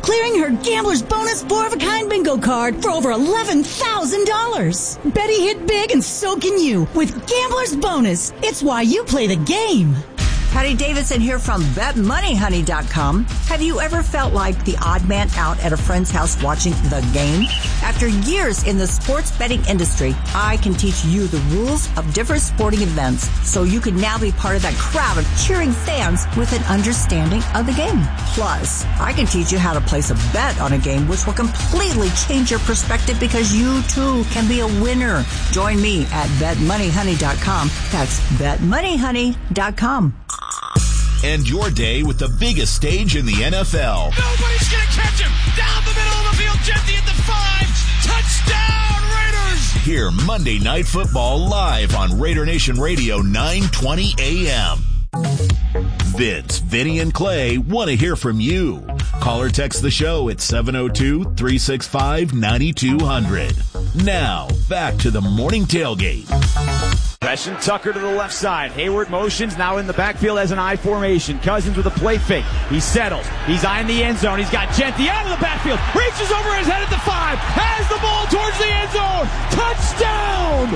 clearing her Gambler's Bonus 4-of-a-kind bingo card for over $11,000. Betty hit big and so can you with Gambler's Bonus. It's why you play the game. Patty Davidson here from BetMoneyHoney.com. Have you ever felt like the odd man out at a friend's house watching the game? After years in the sports betting industry, I can teach you the rules of different sporting events so you can now be part of that crowd of cheering fans with an understanding of the game. Plus, I can teach you how to place a bet on a game which will completely change your perspective because you too can be a winner. Join me at BetMoneyHoney.com. That's BetMoneyHoney.com. End your day with the biggest stage in the NFL. Nobody's going to catch him. Down the middle of the field, Jeanty at the 5. Touchdown, Raiders. Hear Monday Night Football live on Raider Nation Radio 920 AM. Vince, Vinny, and Clay want to hear from you. Call or text the show at 702-365-9200. Now, back to the morning tailgate. Gresham Tucker to the left side. Hayward motions now in the backfield as an I formation. Cousins with a play fake. He settles. He's eyeing the end zone. He's got Jeanty out of the backfield. Reaches over his head at the 5. Has the ball towards the end zone. Touchdown!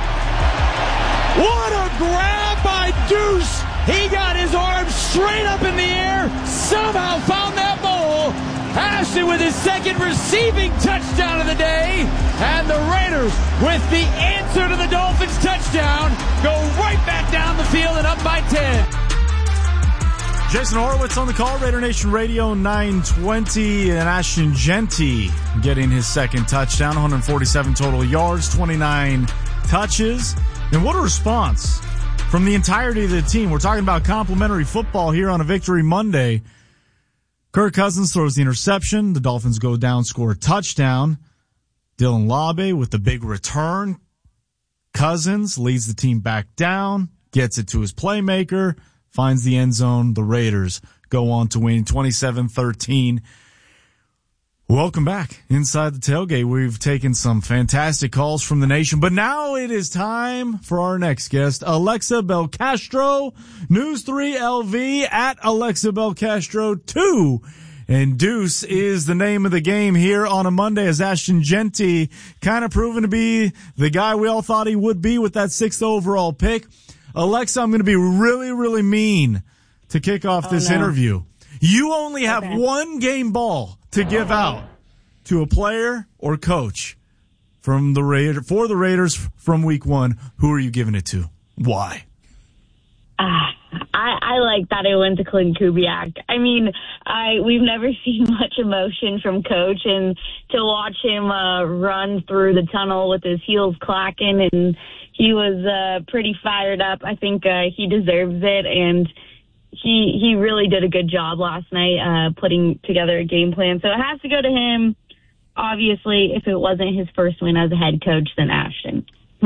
What a grab by Deuce. He got his arm straight up in the air. Somehow found that ball. Ashton with his second receiving touchdown of the day. And the Raiders, with the answer to the Dolphins' touchdown, go right back down the field and up by 10. Jason Horowitz on the call, Raider Nation Radio 920, and Ashton Jeanty getting his second touchdown, 147 total yards, 29 touches. And what a response from the entirety of the team. We're talking about complimentary football here on a Victory Monday. Kirk Cousins throws the interception. The Dolphins go down, score a touchdown. Dylan Labe with the big return. Cousins leads the team back down, gets it to his playmaker, finds the end zone. The Raiders go on to win 27-13. Welcome back inside the tailgate. We've taken some fantastic calls from the nation, but now it is time for our next guest, Alexa Belcastro, News 3 LV at Alexa Belcastro 2. And Deuce is the name of the game here on a Monday as Ashton Jeanty kind of proven to be the guy we all thought he would be with that 6th overall pick. Alexa, I'm going to be really, really mean to kick off this interview. You only have one game ball to give out to a player or coach from the for the Raiders from week 1. Who are you giving it to? Why? I like that it went to Clint Kubiak. I mean, we've never seen much emotion from Coach, and to watch him run through the tunnel with his heels clacking, and he was pretty fired up. I think he deserves it, and he really did a good job last night putting together a game plan. So it has to go to him. Obviously, if it wasn't his first win as a head coach, then Ashton.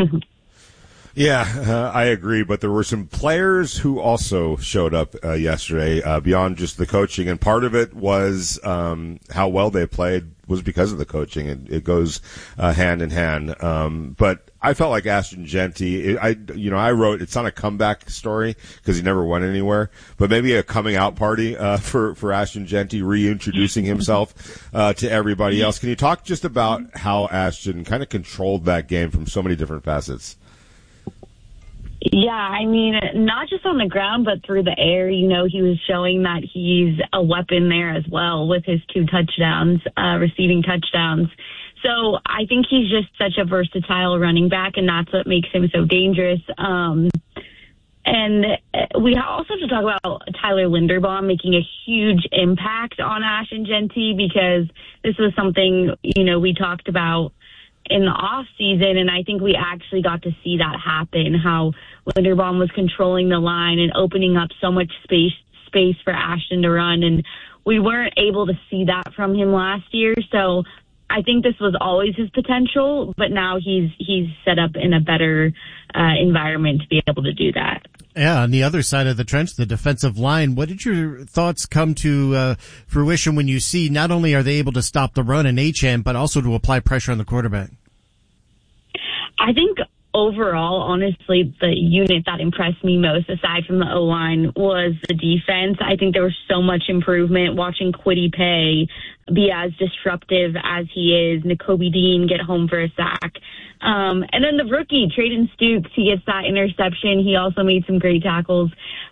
Yeah, I agree, but there were some players who also showed up yesterday beyond just the coaching, and part of it was how well they played was because of the coaching, and it goes hand in hand. But I felt like Ashton Jeanty, I wrote it's not a comeback story because he never went anywhere, but maybe a coming out party for Ashton Jeanty, reintroducing himself to everybody else. Can you talk just about how Ashton kind of controlled that game from so many different facets? Yeah, I mean, not just on the ground, but through the air. You know, he was showing that he's a weapon there as well with his 2 touchdowns, receiving touchdowns. So I think he's just such a versatile running back, and that's what makes him so dangerous. And we also have to talk about Tyler Linderbaum making a huge impact on Ashton Jeanty, because this was something, we talked about in the off season, and I think we actually got to see that happen, how Linderbaum was controlling the line and opening up so much space for Ashton to run, and we weren't able to see that from him last year. So I think this was always his potential, but now he's set up in a better environment to be able to do that. Yeah, on the other side of the trench, the defensive line, what did your thoughts come to fruition when you see not only are they able to stop the run in Achane, but also to apply pressure on the quarterback? I think overall, honestly, the unit that impressed me most, aside from the O-line, was the defense. I think there was so much improvement watching Kwity Paye be as disruptive as he is, Nakobe Dean get home for a sack. And then the rookie, Trayden Stukes, he gets that interception. He also made some great tackles.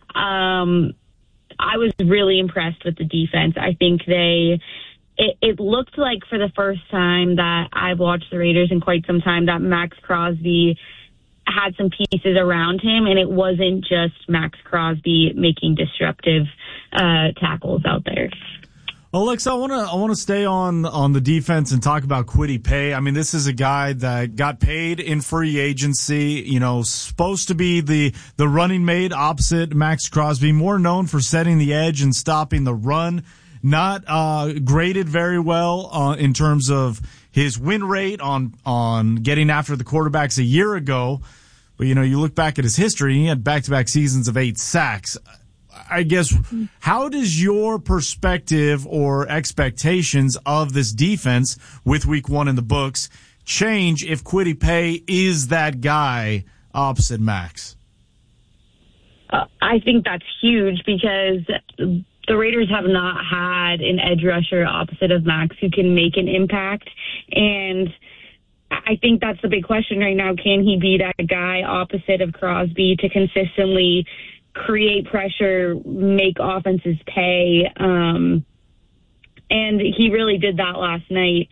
I was really impressed with the defense. I think it looked like for the first time that I've watched the Raiders in quite some time that Max Crosby had some pieces around him, and it wasn't just Max Crosby making disruptive tackles out there. Alexa, I want to stay on the defense and talk about Kwity Paye. I mean, this is a guy that got paid in free agency, supposed to be the running mate opposite Max Crosby, more known for setting the edge and stopping the run. Not graded very well in terms of his win rate on getting after the quarterbacks a year ago. But, you look back at his history, he had back-to-back seasons of 8 sacks. I guess, how does your perspective or expectations of this defense with week 1 in the books change if Kwity Paye is that guy opposite Max? I think that's huge because the Raiders have not had an edge rusher opposite of Max who can make an impact. And I think that's the big question right now. Can he be that guy opposite of Crosby to consistently create pressure, make offenses pay? And he really did that last night.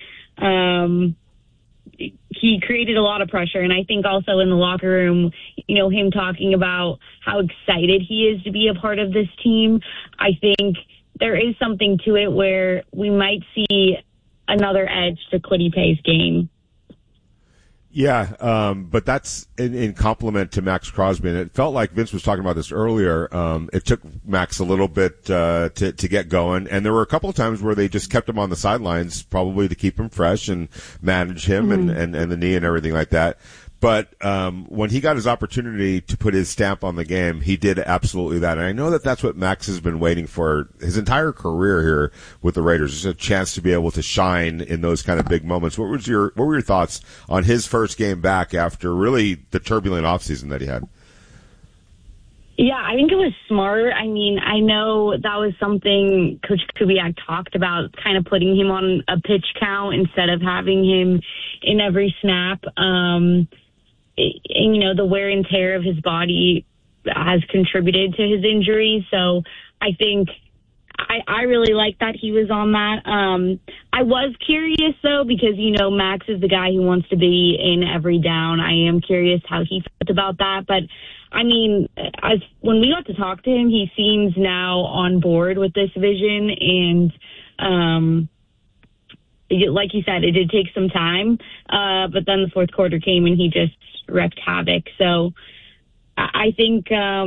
He created a lot of pressure, and I think also in the locker room, him talking about how excited he is to be a part of this team. I think there is something to it where we might see another edge to Kwity Paye's game. Yeah, but that's in compliment to Max Crosby, and it felt like Vince was talking about this earlier. It took Max a little bit to get going, and there were a couple of times where they just kept him on the sidelines, probably to keep him fresh and manage him and the knee and everything like that. But when he got his opportunity to put his stamp on the game, he did absolutely that. And I know that that's what Max has been waiting for his entire career here with the Raiders, just a chance to be able to shine in those kind of big moments. What were your thoughts on his first game back after really the turbulent offseason that he had? Yeah, I think it was smart. I mean, I know that was something Coach Kubiak talked about, kind of putting him on a pitch count instead of having him in every snap. And, the wear and tear of his body has contributed to his injury. So I think I really like that he was on that. I was curious, though, because, Max is the guy who wants to be in every down. I am curious how he felt about that. But, I mean, when we got to talk to him, he seems now on board with this vision. And like you said, it did take some time. But then the fourth quarter came and he just wreaked havoc. So I think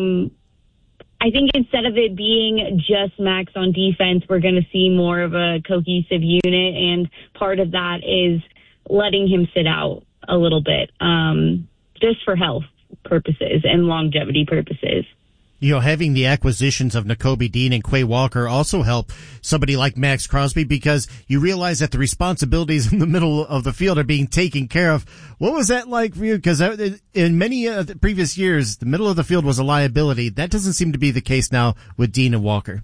instead of it being just Max on defense, we're going to see more of a cohesive unit, and part of that is letting him sit out a little bit, just for health purposes and longevity purposes. Having the acquisitions of Nakobe Dean and Quay Walker also help somebody like Max Crosby, because you realize that the responsibilities in the middle of the field are being taken care of. What was that like for you? Because in many previous years, the middle of the field was a liability. That doesn't seem to be the case now with Dean and Walker.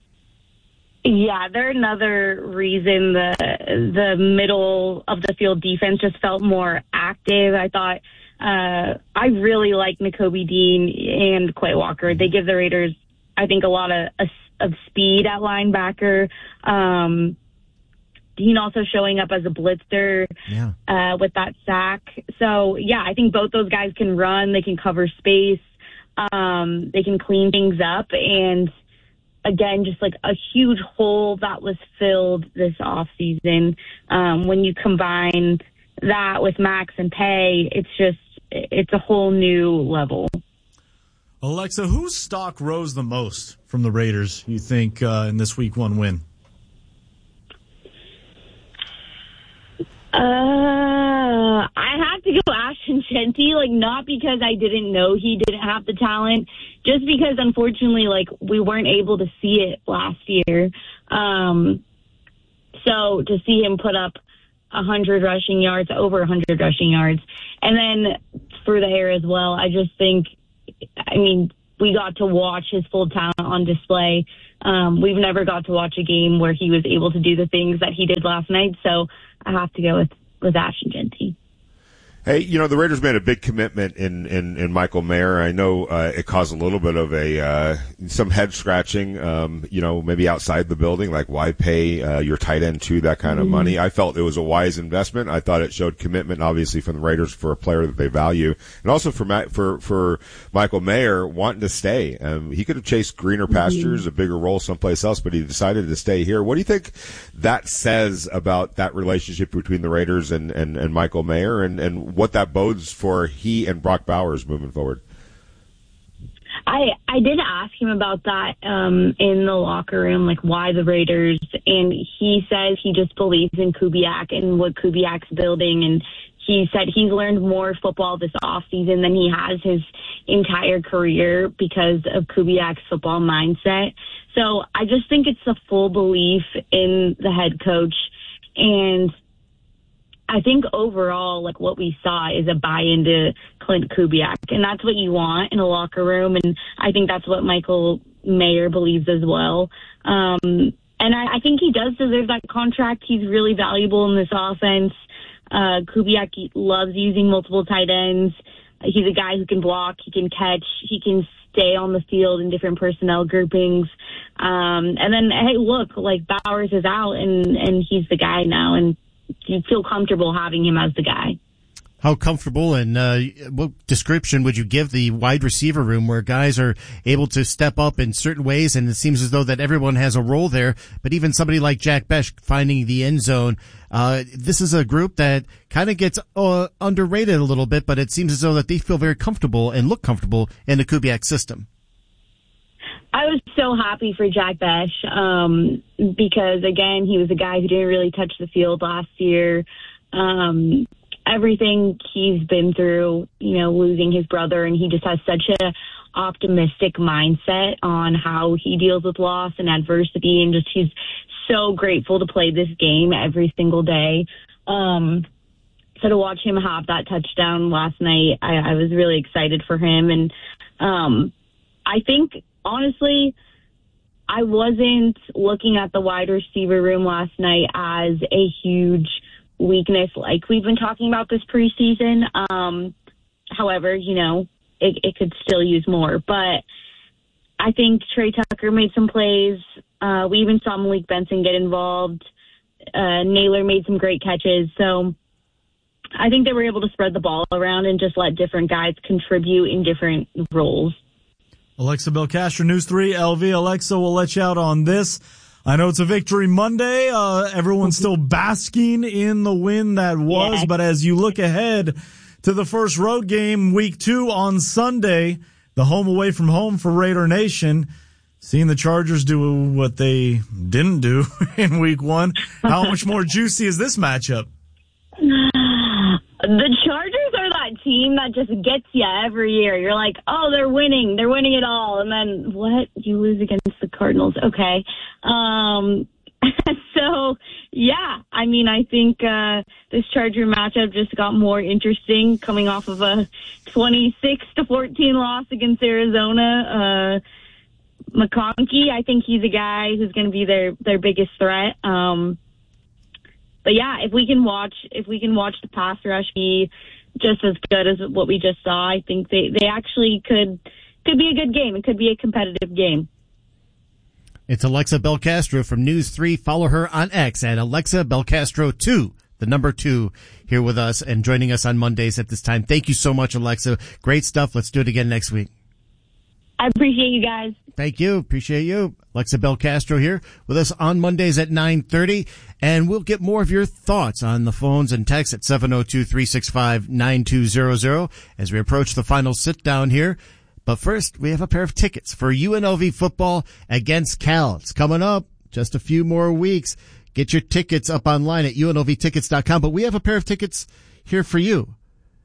Yeah, they're another reason the middle of the field defense just felt more active. I thought I really like Nakobe Dean and Quay Walker. They give the Raiders, I think, a lot of speed at linebacker. Dean also showing up as a blitzer with that sack. So, yeah, I think both those guys can run. They can cover space. They can clean things up. And, again, just like a huge hole that was filled this offseason. When you combine that with Max and Paye, it's a whole new level. Alexa, whose stock rose the most from the Raiders, you think, in this Week 1 win? I have to go Ashton Jeanty, not because I didn't know he didn't have the talent, just because, unfortunately, we weren't able to see it last year. So to see him put up 100 rushing yards, over 100 rushing yards, and then through the air as well. I just think, we got to watch his full talent on display. We've never got to watch a game where he was able to do the things that he did last night, so I have to go with Ashton Jeanty. Hey, the Raiders made a big commitment in Michael Mayer. I know it caused a little bit of some head scratching, maybe outside the building, like why pay your tight end to that kind of money? I felt it was a wise investment. I thought it showed commitment, obviously, from the Raiders for a player that they value, and also for Michael Mayer wanting to stay. He could have chased greener pastures, a bigger role someplace else, but he decided to stay here. What do you think that says about that relationship between the Raiders and Michael Mayer, and what that bodes for he and Brock Bowers moving forward? I did ask him about that in the locker room, like why the Raiders, and he says he just believes in Kubiak and what Kubiak's building, and he said he's learned more football this offseason than he has his entire career because of Kubiak's football mindset. So I just think it's a full belief in the head coach, and I think overall, like what we saw is a buy-in to Clint Kubiak, and that's what you want in a locker room, and I think that's what Michael Mayer believes as well. And I think he does deserve that contract. He's really valuable in this offense. Kubiak loves using multiple tight ends. He's a guy who can block, he can catch, he can stay on the field in different personnel groupings. And then, hey, look, like Bowers is out, and he's the guy now, and you feel comfortable having him as the guy. How comfortable, and what description would you give the wide receiver room where guys are able to step up in certain ways, and it seems as though that everyone has a role there, but even somebody like Jack Bech finding the end zone. This is a group that kind of gets underrated a little bit, but it seems as though that they feel very comfortable and look comfortable in the Kubiak system. I was so happy for Jack Bech because, again, he was a guy who didn't really touch the field last year. Everything he's been through, losing his brother, and he just has such a optimistic mindset on how he deals with loss and adversity, and just he's so grateful to play this game every single day. So to watch him have that touchdown last night, I was really excited for him. And I think, honestly, I wasn't looking at the wide receiver room last night as a huge weakness like we've been talking about this preseason. However, it could still use more. But I think Trey Tucker made some plays. We even saw Malik Benson get involved. Naylor made some great catches. So I think they were able to spread the ball around and just let different guys contribute in different roles. Alexa Belcastro, News 3 LV. Alexa, we'll let you out on this. I know it's a Victory Monday. Everyone's still basking in the win that was, but as you look ahead to the first road game, week 2 on Sunday, the home away from home for Raider Nation, seeing the Chargers do what they didn't do in week 1, how much more juicy is this matchup? The Chargers are that team that just gets you every year. You're like, oh, they're winning it all. And then, what? You lose against the Cardinals. Okay. So, yeah, I think this Charger matchup just got more interesting coming off of a 26-14 loss against Arizona. McConkey, I think he's a guy who's going to be their biggest threat. But yeah, if we can watch the pass rush be just as good as what we just saw, I think they actually could be a good game. It could be a competitive game. It's Alexa Belcastro from News 3. Follow her on X at Alexa Belcastro 2, the number 2, here with us and joining us on Mondays at this time. Thank you so much, Alexa. Great stuff. Let's do it again next week. I appreciate you guys. Thank you. Appreciate you. Alexa Belcastro here with us on Mondays at 9:30. And we'll get more of your thoughts on the phones and texts at 702-365-9200 as we approach the final sit down here. But first, we have a pair of tickets for UNLV football against Cal. It's coming up. Just a few more weeks. Get your tickets up online at UNLVtickets.com. But we have a pair of tickets here for you.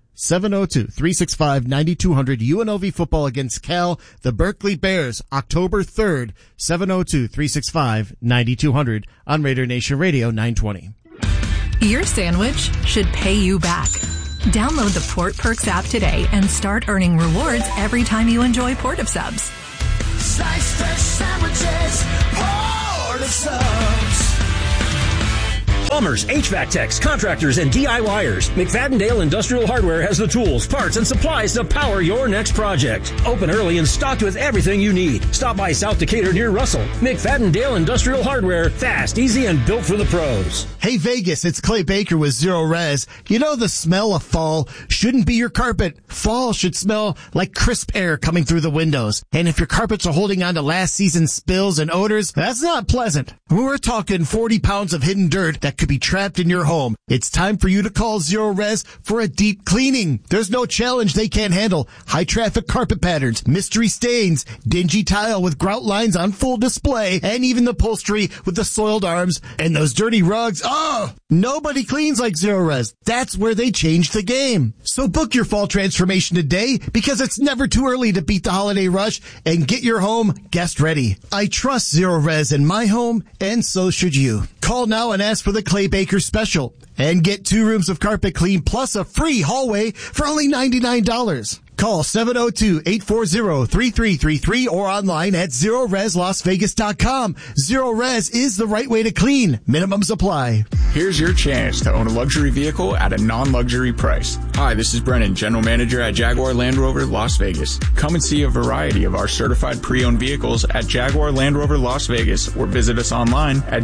702-365-9200, UNLV football against Cal, the Berkeley Bears, October 3rd, 702-365-9200 on Raider Nation Radio 920. Your sandwich should pay you back. Download the Port Perks app today and start earning rewards every time you enjoy Port of Subs. Slice fresh sandwiches, Port of Subs. Plumbers, HVAC techs, contractors, and DIYers. McFadden-Dale Industrial Hardware has the tools, parts, and supplies to power your next project. Open early and stocked with everything you need. Stop by South Decatur near Russell. McFadden-Dale Industrial Hardware. Fast, easy, and built for the pros. Hey Vegas, it's Clay Baker with Zero Res. You know the smell of fall shouldn't be your carpet. Fall should smell like crisp air coming through the windows. And if your carpets are holding on to last season's spills and odors, that's not pleasant. We're talking 40 pounds of hidden dirt that could be trapped in your home. It's time for you to call Zero Res for a deep cleaning. There's no challenge they can't handle. High traffic carpet patterns, mystery stains, dingy tile with grout lines on full display, and even the upholstery with the soiled arms and those dirty rugs. Oh, nobody cleans like Zero Res. That's where they changed the game. So book your fall transformation today because it's never too early to beat the holiday rush and get your home guest ready. I trust Zero Res in my home, and so should you. Call now and ask for the Clay Baker special and get 2 rooms of carpet clean plus a free hallway for only $99. Call 702-840-3333 or online at ZeroResLasVegas.com. Zero Res is the right way to clean. Minimums apply. Here's your chance to own a luxury vehicle at a non-luxury price. Hi, this is Brennan, General Manager at Jaguar Land Rover Las Vegas. Come and see a variety of our certified pre-owned vehicles at Jaguar Land Rover Las Vegas or visit us online at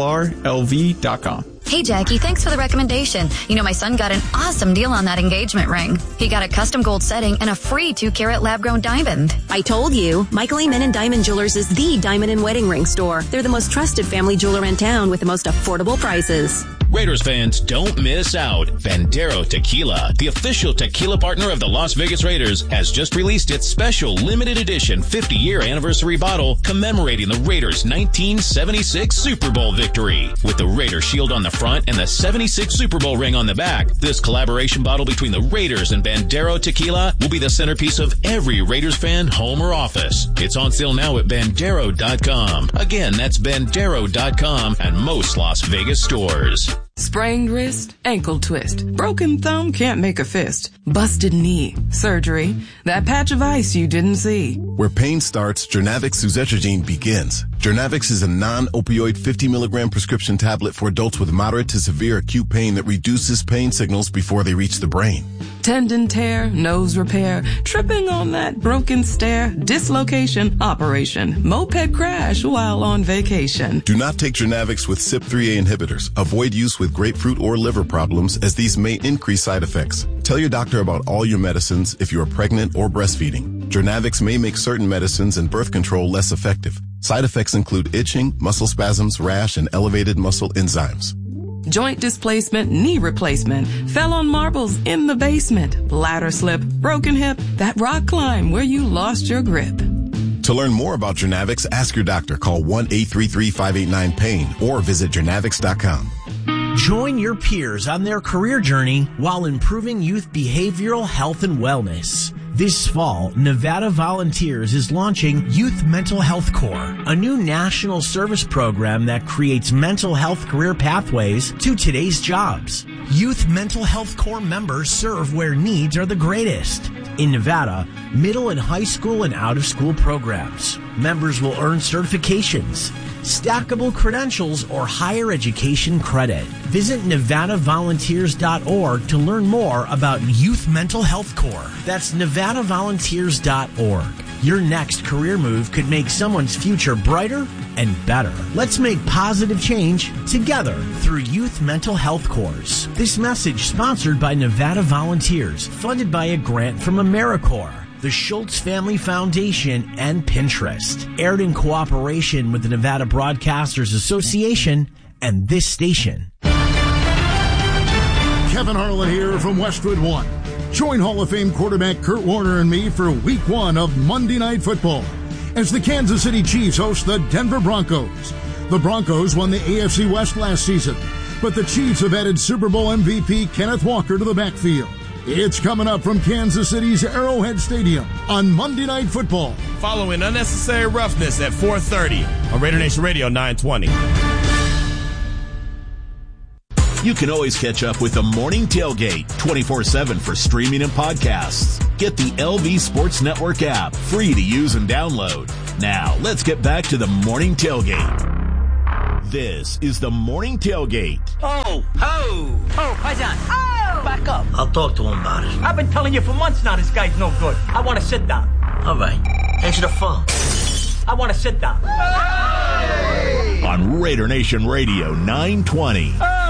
JLRLV.com. Hey, Jackie, thanks for the recommendation. You know, my son got an awesome deal on that engagement ring. He got a custom gold setting and a free 2-carat lab-grown diamond. I told you, Michael Amen and Diamond Jewelers is the diamond and wedding ring store. They're the most trusted family jeweler in town with the most affordable prices. Raiders fans, don't miss out. Bandero Tequila, the official tequila partner of the Las Vegas Raiders, has just released its special limited edition 50-year anniversary bottle commemorating the Raiders' 1976 Super Bowl victory. With the Raider shield on the front and the 76 Super Bowl ring on the back, this collaboration bottle between the Raiders and Bandero Tequila will be the centerpiece of every Raiders fan home or office. It's on sale now at Bandero.com. Again, that's Bandero.com and most Las Vegas stores. Sprained wrist, ankle twist, broken thumb, can't make a fist, busted knee, surgery, that patch of ice you didn't see. Where pain starts, Jernavix suzetrigine begins. Jernavix is a non-opioid 50 milligram prescription tablet for adults with moderate to severe acute pain that reduces pain signals before they reach the brain. Tendon tear, nose repair, tripping on that broken stair, dislocation, operation, moped crash while on vacation. Do not take Jernavix with CYP3A inhibitors. Avoid use with grapefruit or liver problems as these may increase side effects. Tell your doctor about all your medicines if you are pregnant or breastfeeding. Jernavix may make certain medicines and birth control less effective. Side effects include itching, muscle spasms, rash, and elevated muscle enzymes. Joint displacement, knee replacement, fell on marbles in the basement, ladder slip, broken hip, that rock climb where you lost your grip. To learn more about Jernavix, ask your doctor. Call 1-833-589-PAIN or visit Jernavix.com. Join your peers on their career journey while improving youth behavioral health and wellness. This fall, Nevada Volunteers is launching Youth Mental Health Corps, a new national service program that creates mental health career pathways to today's jobs. Youth Mental Health Corps members serve where needs are the greatest. In Nevada, middle and high school and out-of-school programs. Members will earn certifications, stackable credentials, or higher education credit. Visit NevadaVolunteers.org to learn more about Youth Mental Health Corps. That's NevadaVolunteers.org. Your next career move could make someone's future brighter and better. Let's make positive change together through Youth Mental Health Corps. This message sponsored by Nevada Volunteers, funded by a grant from AmeriCorps, the Schultz Family Foundation, and Pinterest. Aired in cooperation with the Nevada Broadcasters Association and this station. Kevin Harlan here from Westwood One. Join Hall of Fame quarterback Kurt Warner and me for Week 1 of Monday Night Football as the Kansas City Chiefs host the Denver Broncos. The Broncos won the AFC West last season, but the Chiefs have added Super Bowl MVP Kenneth Walker to the backfield. It's coming up from Kansas City's Arrowhead Stadium on Monday Night Football. Following Unnecessary Roughness at 4:30 on Raider Nation Radio 920. You can always catch up with the Morning Tailgate 24/7 for streaming and podcasts. Get the LV Sports Network app, free to use and download. Now, let's get back to the Morning Tailgate. This is the Morning Tailgate. Oh, Paisan. Oh! Back up. I'll talk to him about it. I've been telling you for months now this guy's no good. I want to sit down. All right. Answer the phone. I want to sit down. Hey! On Raider Nation Radio 920.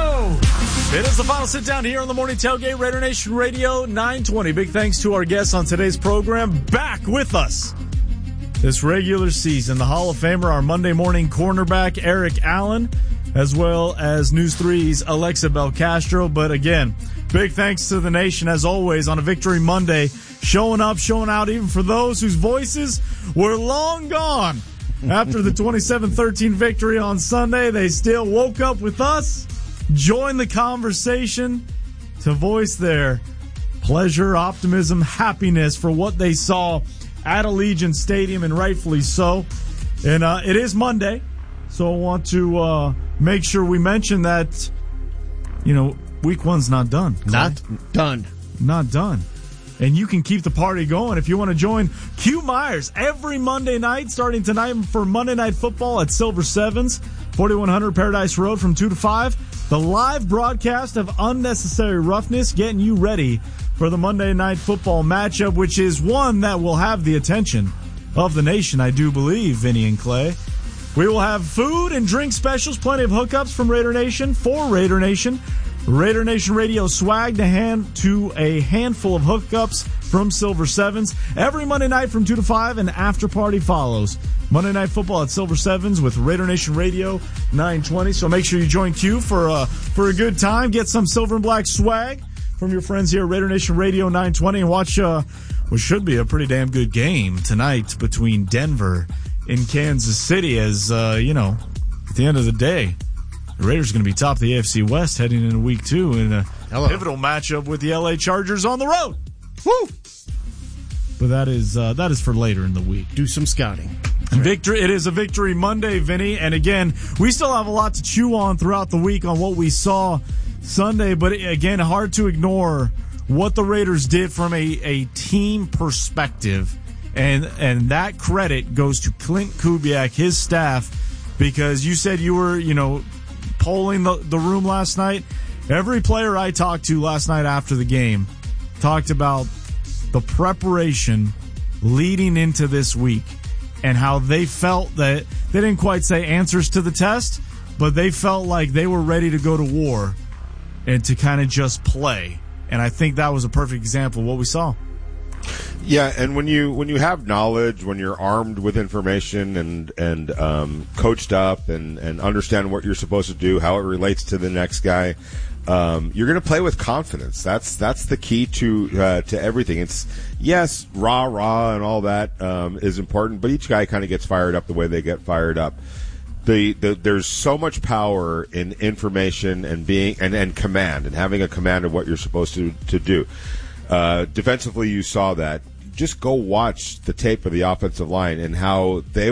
It is the final sit down here on the Morning Tailgate, Raider Nation Radio 920. Big thanks to our guests on today's program. Back with us this regular season, the Hall of Famer, our Monday morning cornerback, Eric Allen, as well as News 3's Alexa Belcastro. But again, big thanks to the nation, as always, on a Victory Monday, showing up, showing out, even for those whose voices were long gone. After the 27-13 victory on Sunday, they still woke up with us, joined the conversation to voice their pleasure, optimism, happiness for what they saw at Allegiant Stadium, and rightfully so. And it is Monday, so I want to make sure we mention that, week one's not done. Not done. Not done. And you can keep the party going if you want to join Q Myers every Monday night, starting tonight for Monday Night Football at Silver Sevens, 4100 Paradise Road from 2 to 5. The live broadcast of Unnecessary Roughness, getting you ready for the Monday Night Football matchup, which is one that will have the attention of the nation, I do believe, Vinny and Clay. We will have food and drink specials, plenty of hookups from Raider Nation for Raider Nation. Raider Nation Radio swag to a handful of hookups from Silver Sevens. Every Monday night from 2 to 5, an after party follows. Monday Night Football at Silver Sevens with Raider Nation Radio 920. So make sure you join Q for a good time. Get some silver and black swag from your friends here at Raider Nation Radio 920, and watch what should be a pretty damn good game tonight between Denver and Kansas City, as, at the end of the day, the Raiders are going to be top of the AFC West heading into week 2 in a pivotal matchup with the LA Chargers on the road. Woo! But that is for later in the week. Do some scouting. Victory. It is a Victory Monday, Vinny. And again, we still have a lot to chew on throughout the week on what we saw Sunday. But again, hard to ignore what the Raiders did from a team perspective. And that credit goes to Clint Kubiak, his staff, because you said you were, polling the room last night. Every player I talked to last night after the game talked about the preparation leading into this week and how they felt that they didn't quite say answers to the test, but they felt like they were ready to go to war and to kind of just play. And I think that was a perfect example of what we saw. Yeah, and when you have knowledge, when you're armed with information and coached up and understand what you're supposed to do, how it relates to the next guy, you're going to play with confidence. That's the key to everything. It's yes, rah and all that is important, but each guy kind of gets fired up the way they get fired up. There's so much power in information and being and command and having a command of what you're supposed to do. Defensively, you saw that. Just go watch the tape of the offensive line and how they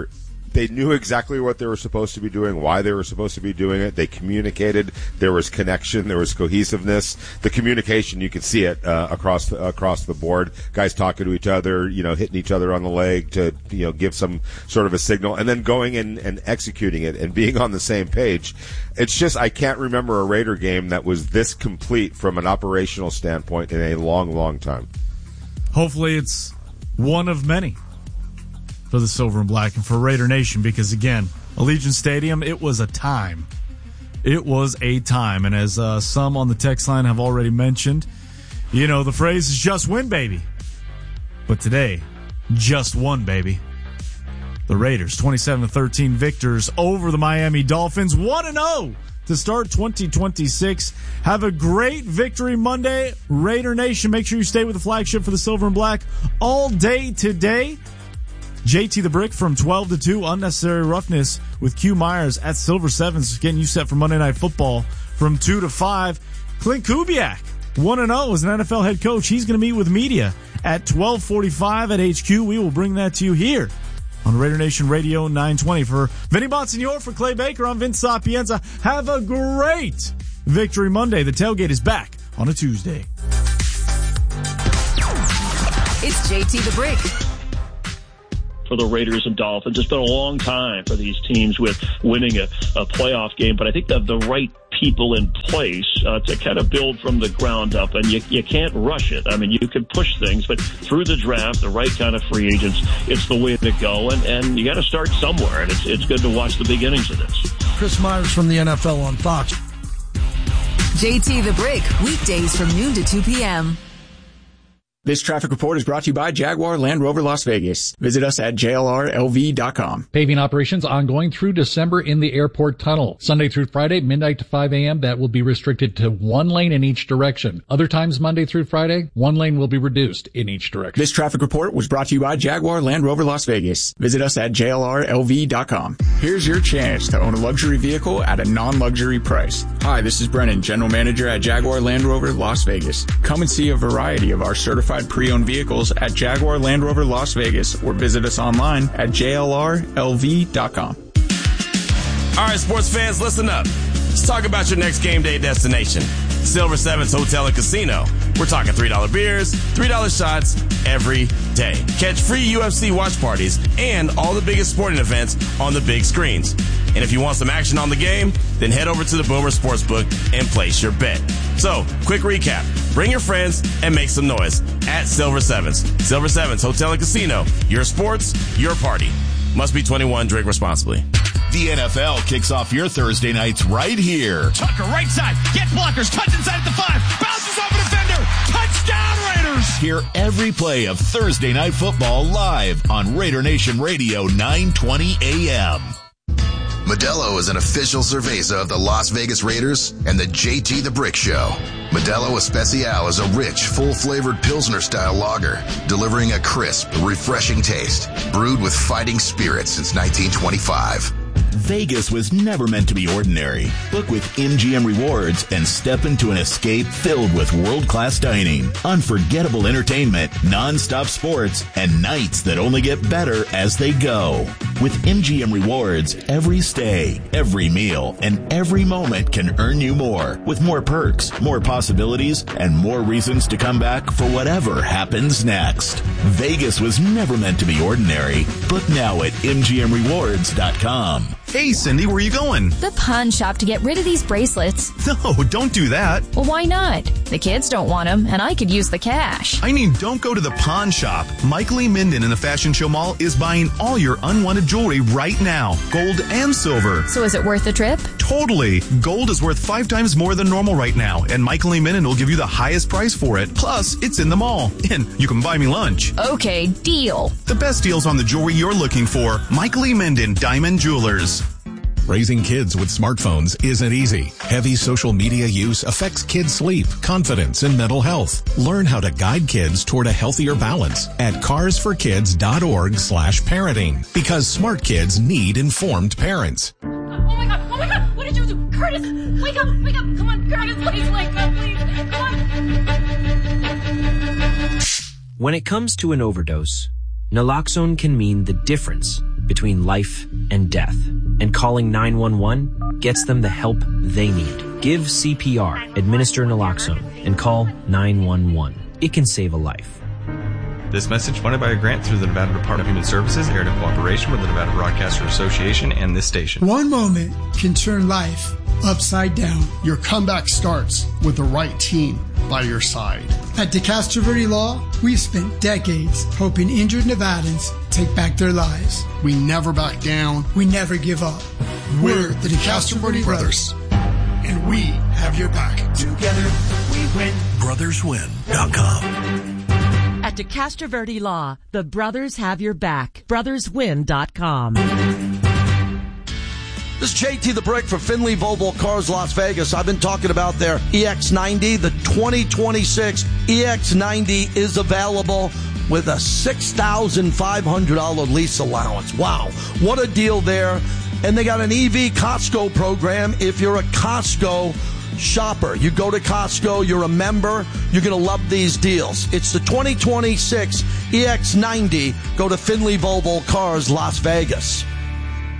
knew exactly what they were supposed to be doing, why they were supposed to be doing it. They communicated. There was connection. There was cohesiveness. The communication, you could see it across the board. Guys talking to each other, hitting each other on the leg to give some sort of a signal, and then going in and executing it and being on the same page. It's just I can't remember a Raider game that was this complete from an operational standpoint in a long, long time. Hopefully, it's one of many for the Silver and Black and for Raider Nation, because again, Allegiant Stadium, it was a time. It was a time. And as some on the text line have already mentioned, the phrase is just win, baby. But today, just one, baby. The Raiders, 27-13 victors over the Miami Dolphins, 1-0 to start 2026. Have a great Victory Monday, Raider Nation. Make sure you stay with the flagship for the Silver and Black all day today. JT the Brick from 12 to 2, Unnecessary Roughness with Q Myers at Silver Sevens, getting you set for Monday Night Football from 2 to 5. Clint Kubiak, 1-0 as an NFL head coach. He's going to meet with media at 12:45 at HQ. We will bring that to you here on Raider Nation Radio 920. For Vinny Bonsignor, for Clay Baker, I'm Vince Sapienza. Have a great Victory Monday. The tailgate is back on a Tuesday. It's JT the Brick. For the Raiders and Dolphins, it's been a long time for these teams with winning a playoff game, but I think they have the right people in place to kind of build from the ground up, and you can't rush it. I mean, you can push things, but through the draft, the right kind of free agents, it's the way to go, and you got to start somewhere, and it's good to watch the beginnings of this. Chris Myers from the NFL on Fox. JT the Brick, weekdays from noon to 2 p.m. This traffic report is brought to you by Jaguar Land Rover Las Vegas. Visit us at jlrlv.com. Paving operations ongoing through December in the airport tunnel. Sunday through Friday, midnight to 5 a.m. That will be restricted to one lane in each direction. Other times, Monday through Friday, one lane will be reduced in each direction. This traffic report was brought to you by Jaguar Land Rover Las Vegas. Visit us at jlrlv.com. Here's your chance to own a luxury vehicle at a non-luxury price. Hi, this is Brennan, General Manager at Jaguar Land Rover Las Vegas. Come and see a variety of our certified pre-owned vehicles at Jaguar Land Rover Las Vegas or visit us online at jlrlv.com. All right, sports fans, listen up. Let's talk about your next game day destination. Silver Sevens Hotel and Casino. We're talking $3 beers, $3 shots every day. Catch free UFC watch parties and all the biggest sporting events on the big screens. And if you want some action on the game, then head over to the Boomer Sportsbook and place your bet. So, quick recap. Bring your friends and make some noise at Silver Sevens. Silver Sevens Hotel and Casino. Your sports, your party. Must be 21. Drink responsibly. The NFL kicks off your Thursday nights right here. Tucker, right side. Get blockers. Cuts inside at the 5. Bounces off a defender. Touchdown, Raiders. Hear every play of Thursday Night Football live on Raider Nation Radio 920 AM. Modelo is an official cerveza of the Las Vegas Raiders and the JT the Brick Show. Modelo Especial is a rich, full-flavored Pilsner-style lager, delivering a crisp, refreshing taste, brewed with fighting spirit since 1925. Vegas was never meant to be ordinary. Book with MGM Rewards and step into an escape filled with world-class dining, unforgettable entertainment, non-stop sports, and nights that only get better as they go. With MGM Rewards, every stay, every meal, and every moment can earn you more, with more perks, more possibilities, and more reasons to come back for whatever happens next. Vegas was never meant to be ordinary. Book now at MGMRewards.com. Hey, Cindy, where are you going? The pawn shop to get rid of these bracelets. No, don't do that. Well, why not? The kids don't want them, and I could use the cash. I mean, don't go to the pawn shop. Michael E. Minden in the Fashion Show Mall is buying all your unwanted jewelry right now, gold and silver. So is it worth the trip? Totally. Gold is worth 5 times more than normal right now, and Michael E. Minden will give you the highest price for it. Plus, it's in the mall, and you can buy me lunch. Okay, deal. The best deals on the jewelry you're looking for. Michael E. Minden, Diamond Jewelers. Raising kids with smartphones isn't easy. Heavy social media use affects kids' sleep, confidence, and mental health. Learn how to guide kids toward a healthier balance at carsforkids.org/parenting, because smart kids need informed parents. Oh my God, what did you do? Curtis, wake up, come on, Curtis, please wake up, please, come on. When it comes to an overdose, naloxone can mean the difference between life and death, and calling 911 gets them the help they need. Give CPR, administer naloxone, and call 911. It can save a life. This message funded by a grant through the Nevada Department of Human Services, aired in cooperation with the Nevada Broadcaster Association and this station. One moment can turn life upside down. Your comeback starts with the right team by your side. At DeCastro Verde Law, we've spent decades helping injured Nevadans take back their lives. We never back down. We never give up. We're the DeCastro Verde Brothers, and we have your back. Together we win. BrothersWin.com. At DeCastro Verde Law, the brothers have your back. BrothersWin.com. This is JT the Brick for Finley Volvo Cars Las Vegas. I've been talking about their EX90. The 2026 EX90 is available with a $6,500 lease allowance. Wow, what a deal there. And they got an EV Costco program. If you're a Costco shopper, you go to Costco, you're a member, you're going to love these deals. It's the 2026 EX90. Go to Finley Volvo Cars Las Vegas.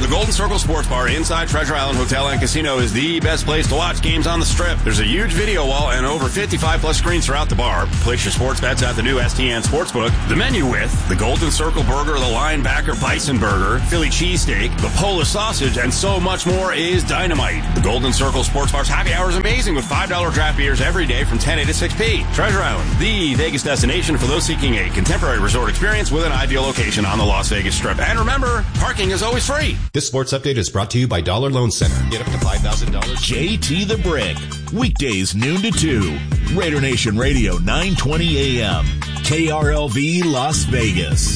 The Golden Circle Sports Bar inside Treasure Island Hotel and Casino is the best place to watch games on the Strip. There's a huge video wall and over 55-plus screens throughout the bar. Place your sports bets at the new STN Sportsbook. The menu with the Golden Circle Burger, the Linebacker Bison Burger, Philly Cheesesteak, the Polish Sausage, and so much more is dynamite. The Golden Circle Sports Bar's happy hour is amazing with $5 draft beers every day from 10 a to 6p. Treasure Island, the Vegas destination for those seeking a contemporary resort experience with an ideal location on the Las Vegas Strip. And remember, parking is always free. This sports update is brought to you by Dollar Loan Center. Get up to $5,000. JT the Brick. Weekdays noon to 2. Raider Nation Radio 920 AM. KRLV Las Vegas.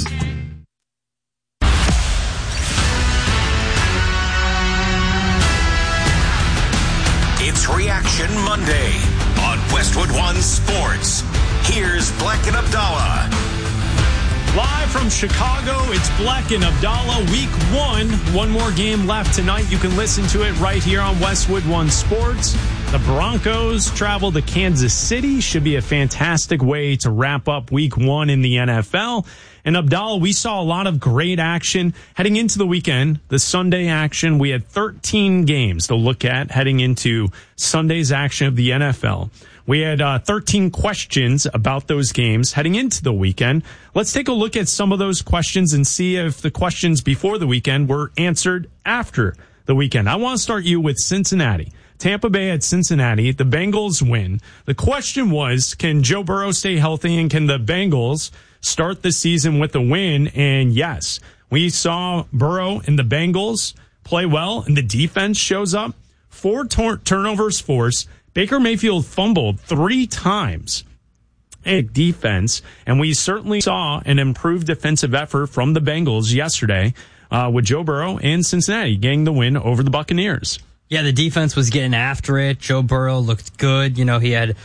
It's Reaction Monday on Westwood One Sports. Here's Black and Abdallah. Live from Chicago, it's Black and Abdallah, week 1. One more game left tonight. You can listen to it right here on Westwood One Sports. The Broncos travel to Kansas City. Should be a fantastic way to wrap up week 1 in the NFL. And Abdallah, we saw a lot of great action heading into the weekend. The Sunday action, we had 13 games to look at heading into Sunday's action of the NFL. We had 13 questions about those games heading into the weekend. Let's take a look at some of those questions and see if the questions before the weekend were answered after the weekend. I want to start you with Cincinnati. Tampa Bay at Cincinnati. The Bengals win. The question was, can Joe Burrow stay healthy and can the Bengals start the season with a win? And yes, we saw Burrow and the Bengals play well and the defense shows up. 4 turnovers forced. Baker Mayfield fumbled 3 times. Defense, and we certainly saw an improved defensive effort from the Bengals yesterday with Joe Burrow and Cincinnati getting the win over the Buccaneers. Yeah, the defense was getting after it. Joe Burrow looked good. You know, he had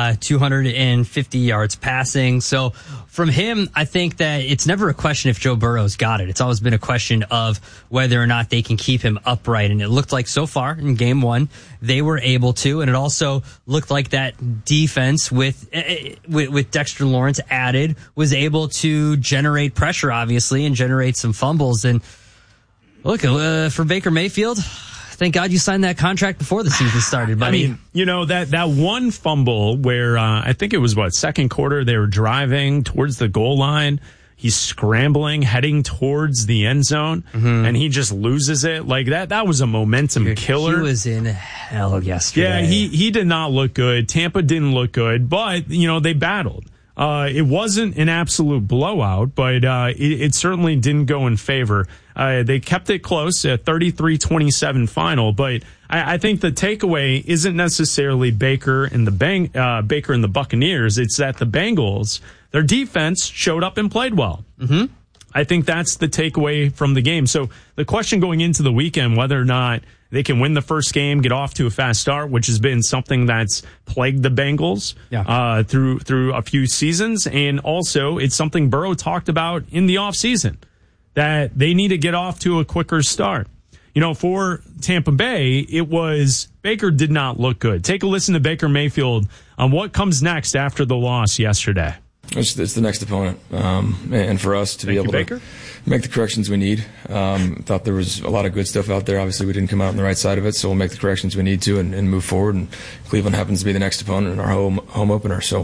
250 yards passing. So from him, I think that it's never a question if Joe Burrow's got it. It's always been a question of whether or not they can keep him upright. And it looked like so far in game 1, they were able to. And it also looked like that defense with Dexter Lawrence added was able to generate pressure, obviously, and generate some fumbles. And look, for Baker Mayfield, thank God you signed that contract before the season started, buddy. I mean, you know, that one fumble where I think it was, second quarter, they were driving towards the goal line. He's scrambling, heading towards the end zone, and he just loses it. Like, that was a momentum killer. He was in hell yesterday. Yeah, he did not look good. Tampa didn't look good, but, you know, they battled. It wasn't an absolute blowout, but it certainly didn't go in favor. They kept it close, a 33-27 final, but I think the takeaway isn't necessarily Baker and the Buccaneers. It's that the Bengals, their defense showed up and played well. Mm-hmm. I think that's the takeaway from the game. So the question going into the weekend, whether or not they can win the first game, get off to a fast start, which has been something that's plagued the Bengals through a few seasons. And also, it's something Burrow talked about in the offseason, that they need to get off to a quicker start. You know, for Tampa Bay, it was Baker did not look good. Take a listen to Baker Mayfield on what comes next after the loss yesterday. It's the next opponent, and for us to be able to make the corrections we need. Thought there was a lot of good stuff out there. Obviously, we didn't come out on the right side of it, so we'll make the corrections we need to and move forward. And Cleveland happens to be the next opponent in our home opener. So,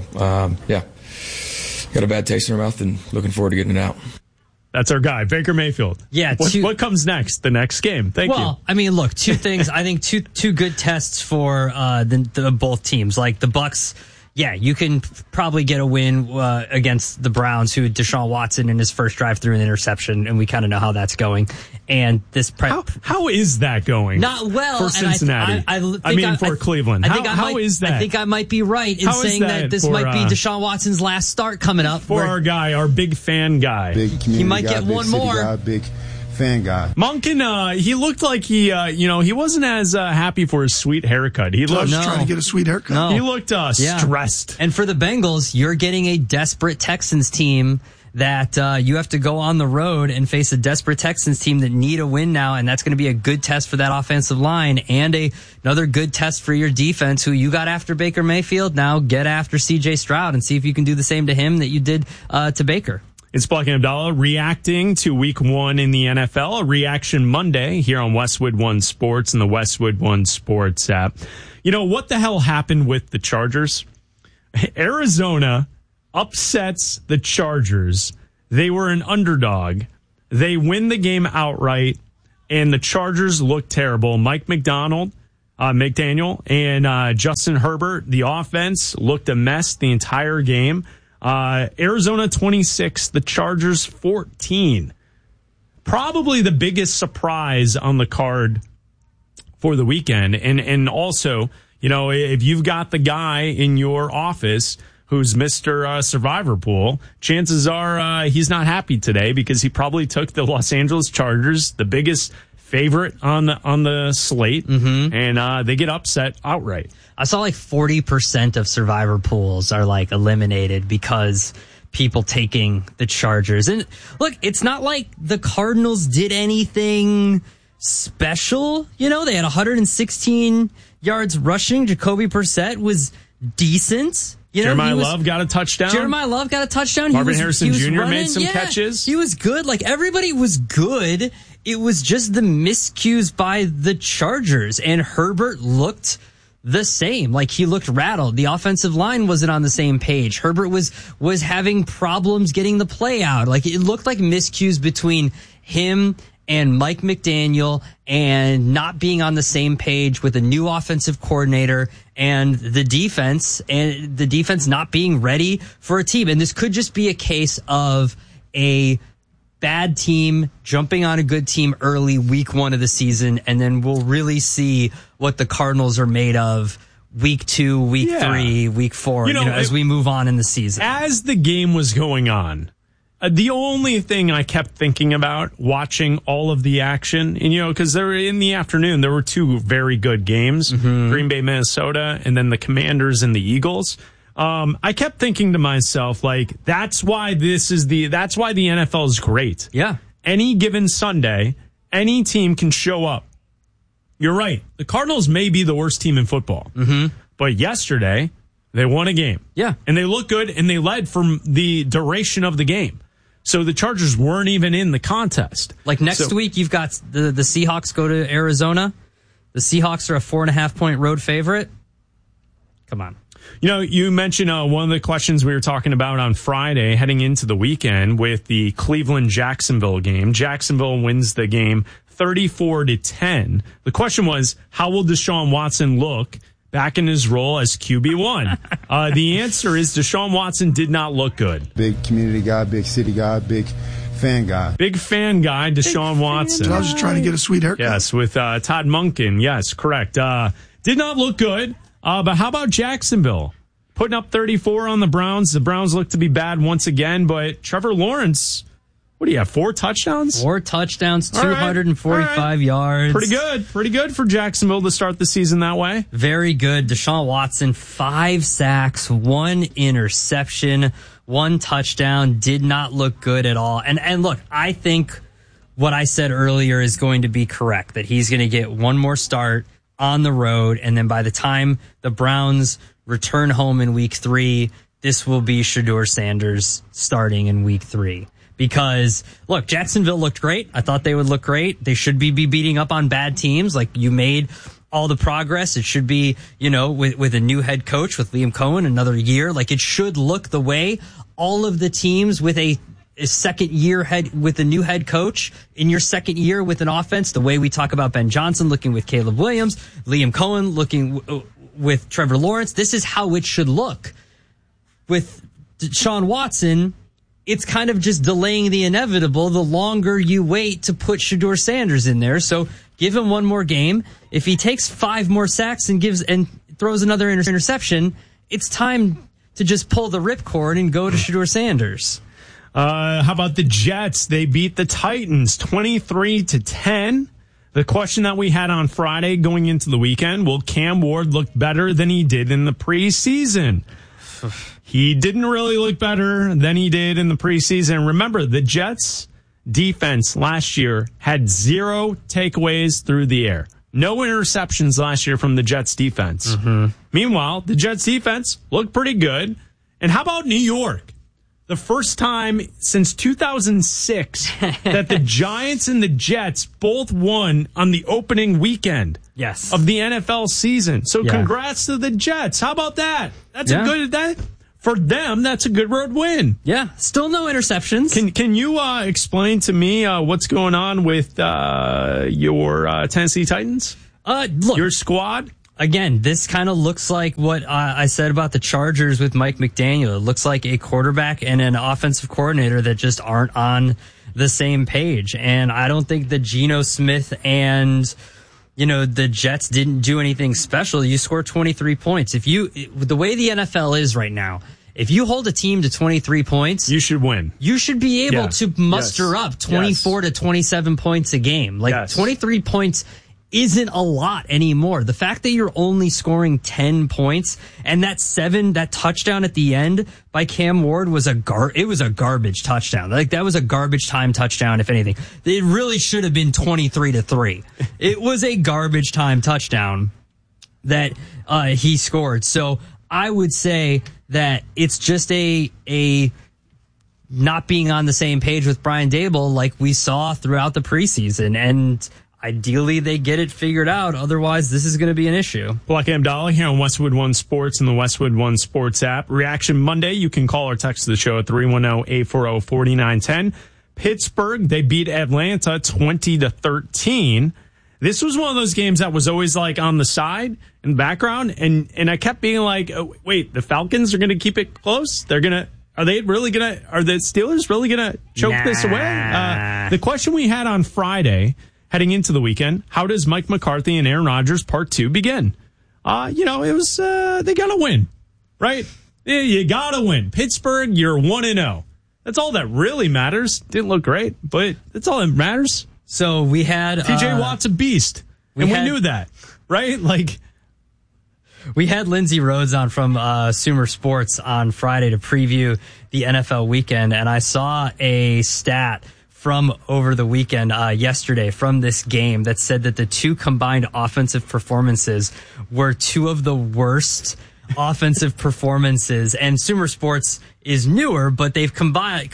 got a bad taste in our mouth and looking forward to getting it out. That's our guy, Baker Mayfield. Yeah. What comes next? The next game. Thank you. Well, I mean, look, 2 things. I think two good tests for the both teams. Like the Bucs. Yeah, you can probably get a win against the Browns, who Deshaun Watson in his first drive threw an interception, and we kind of know how that's going. And this how is that going? Not well for Cincinnati. For Cleveland. How is that? I think I might be right in saying that this might be Deshaun Watson's last start coming up. For our big fan guy, he might get one more. Guy, big fan guy. Monken, he looked like he wasn't as happy for his sweet haircut. He looked trying to get a sweet haircut. No. He looked stressed. And for the Bengals, you're getting a desperate Texans team that you have to go on the road and face a desperate Texans team that need a win now, and that's going to be a good test for that offensive line and another good test for your defense, who you got after Baker Mayfield. Now get after C.J. Stroud and see if you can do the same to him that you did to Baker. It's Black and Abdallah reacting to week 1 in the NFL, a reaction Monday here on Westwood One Sports and the Westwood One Sports app. You know, what the hell happened with the Chargers? Arizona upsets the Chargers. They were an underdog. They win the game outright, and the Chargers look terrible. Mike McDaniel, and Justin Herbert, the offense looked a mess the entire game. Arizona 26, the Chargers 14. Probably the biggest surprise on the card for the weekend. And also, you know, if you've got the guy in your office who's Mr. Survivor Pool, chances are he's not happy today because he probably took the Los Angeles Chargers, the biggest favorite on the slate, and they get upset outright. I saw like 40% of Survivor pools are like eliminated because people taking the Chargers. And look, it's not like the Cardinals did anything special. You know, they had 116 yards rushing. Jacoby Brissett was decent. You know, Jeremiah Love got a touchdown. Marvin Harrison Jr. made some catches. He was good. Like, everybody was good. It was just the miscues by the Chargers. And Herbert looked the same. Like, he looked rattled. The offensive line wasn't on the same page. Herbert was having problems getting the play out. Like, it looked like miscues between him and Mike McDaniel, and not being on the same page with a new offensive coordinator and the defense not being ready for a team. And this could just be a case of a bad team jumping on a good team early, week 1 of the season, and then we'll really see what the Cardinals are made of week 2, week 3, week 4, as we move on in the season. As the game was going on, the only thing I kept thinking about watching all of the action, and because there in the afternoon, there were 2 very good games, Green Bay, Minnesota, and then the Commanders and the Eagles. I kept thinking to myself, like, that's why the NFL is great. Yeah. Any given Sunday, any team can show up. You're right. The Cardinals may be the worst team in football, but yesterday they won a game. Yeah. And they look good, and they led from the duration of the game. So the Chargers weren't even in the contest. Like, next week, you've got the Seahawks go to Arizona. The Seahawks are a 4.5-point road favorite. Come on. You mentioned one of the questions we were talking about on Friday heading into the weekend with the Cleveland-Jacksonville game. Jacksonville wins the game 34-10. The question was, how will Deshaun Watson look back in his role as QB1? The answer is Deshaun Watson did not look good. Big community guy, big city guy, big fan guy. Big fan guy, Deshaun Watson. I was just trying to get a sweet haircut. Yes, with Todd Monken. Yes, correct. Did not look good. But how about Jacksonville? Putting up 34 on the Browns. The Browns look to be bad once again, but Trevor Lawrence, what do you have, 4 touchdowns? 4 touchdowns, 245 yards. Pretty good for Jacksonville to start the season that way. Very good. Deshaun Watson, 5 sacks, 1 interception, 1 touchdown. Did not look good at all. And look, I think what I said earlier is going to be correct, that he's going to get one more start on the road, and then by the time the Browns return home in week 3, this will be Shedeur Sanders starting in week 3. Because, look, Jacksonville looked great. I thought they would look great. They should be beating up on bad teams. Like, you made all the progress. It should be, with a new head coach, with Liam Cohen, another year. Like, it should look the way all of the teams with a second year with a new head coach in your second year with an offense, the way we talk about Ben Johnson looking with Caleb Williams, Liam Cohen looking with Trevor Lawrence. This is how it should look. With Deshaun Watson, it's kind of just delaying the inevitable the longer you wait to put Shedeur Sanders in there. So give him one more game. If he takes 5 more sacks and throws another interception, it's time to just pull the ripcord and go to Shedeur Sanders. How about the Jets? They beat the Titans 23-10. The question that we had on Friday going into the weekend, will Cam Ward look better than he did in the preseason? He didn't really look better than he did in the preseason. Remember, the Jets defense last year had 0 takeaways through the air. No interceptions last year from the Jets defense. Meanwhile, the Jets defense looked pretty good. And how about New York? the first time since 2006 that the Giants and the Jets both won on the opening weekend of the NFL season. So congrats to the Jets. How about that? That's a good for them. That's a good road win. Yeah, still no interceptions. Can you explain to me what's going on with your Tennessee Titans? Look, your squad. Again, this kind of looks like what I said about the Chargers with Mike McDaniel. It looks like a quarterback and an offensive coordinator that just aren't on the same page. And I don't think that Geno Smith and, the Jets didn't do anything special. You scored 23 points. The way the NFL is right now, if you hold a team to 23 points, you should win. You should be able to muster up 24 to 27 points a game. 23 points isn't a lot anymore. The fact that you're only scoring 10 points and that touchdown at the end by Cam Ward was a garbage touchdown. That was a garbage time touchdown, if anything. It really should have been 23-3. It was a garbage time touchdown that he scored. So I would say that it's just a not being on the same page with Brian Daboll like we saw throughout the preseason, and ideally, they get it figured out. Otherwise, this is going to be an issue. Black Abdallah here on Westwood One Sports and the Westwood One Sports app. Reaction Monday. You can call or text the show at 310-840-4910. Pittsburgh, they beat Atlanta 20-13. This was one of those games that was always like on the side in the background, and I kept being like, oh, wait, the Falcons are going to keep it close? Are the Steelers really going to choke this away? The question we had on Friday, heading into the weekend, how does Mike McCarthy and Aaron Rodgers Part 2 begin? It was, they got to win, right? You got to win. Pittsburgh, you're 1-0. That's all that really matters. Didn't look great, but that's all that matters. So we had TJ Watt's a beast, and we knew that, right? We had Lindsey Rhodes on from Sumer Sports on Friday to preview the NFL weekend, and I saw a stat from over the weekend yesterday from this game that said that the two combined offensive performances were two of the worst offensive performances. And Sumer Sports is newer, but they've compiled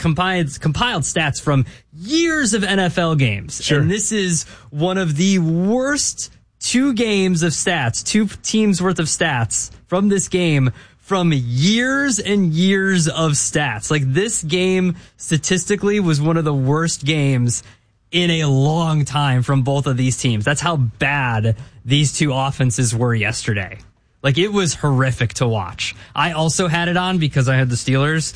stats from years of NFL games. Sure. And this is one of the worst two games of stats, two teams worth of stats from this game from years and years of stats. This game statistically was one of the worst games in a long time from both of these teams. That's how bad these two offenses were yesterday. It was horrific to watch. I also had it on because I had the Steelers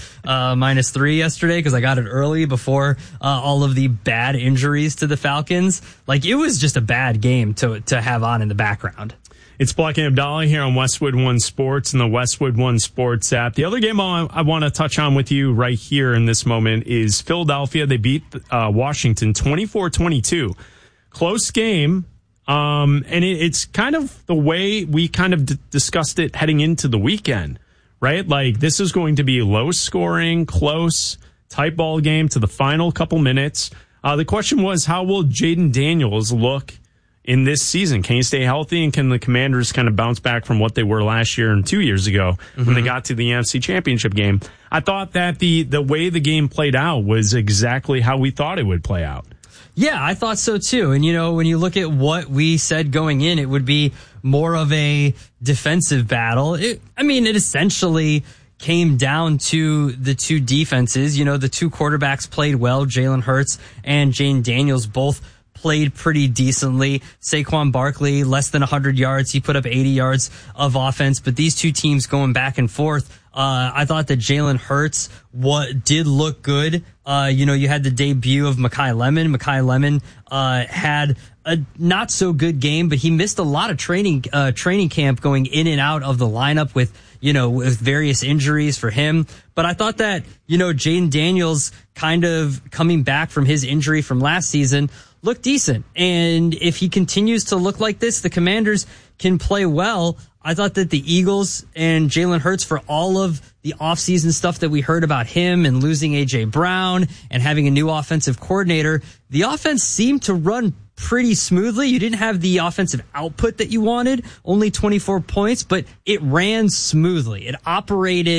-3 yesterday because I got it early before all of the bad injuries to the Falcons. It was just a bad game to have on in the background. It's Black Abdallah here on Westwood One Sports and the Westwood One Sports app. The other game I want to touch on with you right here in this moment is Philadelphia. They beat Washington 24-22. Close game. And it's kind of the way we kind of discussed it heading into the weekend, right? This is going to be low scoring, close, tight ball game to the final couple minutes. The question was, how will Jaden Daniels look in this season? Can he stay healthy, and can the Commanders kind of bounce back from what they were last year and 2 years ago when they got to the NFC Championship game? I thought that the way the game played out was exactly how we thought it would play out. Yeah, I thought so too. And, when you look at what we said going in, it would be more of a defensive battle. It essentially came down to the two defenses. The two quarterbacks played well. Jalen Hurts and Jaden Daniels both played pretty decently. Saquon Barkley, less than 100 yards. He put up 80 yards of offense. But these two teams going back and forth, I thought that Jalen Hurts did look good. You had the debut of Mekhi Lemon. Mekhi Lemon had a not so good game, but he missed a lot of training camp going in and out of the lineup with various injuries for him. But I thought that, Jaden Daniels kind of coming back from his injury from last season looked decent. And if he continues to look like this, the Commanders can play well. I thought that the Eagles and Jalen Hurts, for all of the offseason stuff that we heard about him and losing A.J. Brown and having a new offensive coordinator, the offense seemed to run pretty smoothly. You didn't have the offensive output that you wanted, only 24 points, but it ran smoothly. It operated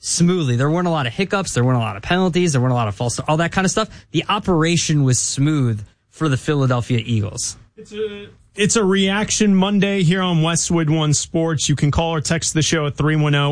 smoothly. There weren't a lot of hiccups. There weren't a lot of penalties. There weren't a lot of false, all that kind of stuff. The operation was smooth for the Philadelphia Eagles. It's a reaction Monday here on Westwood One Sports. You can call or text the show at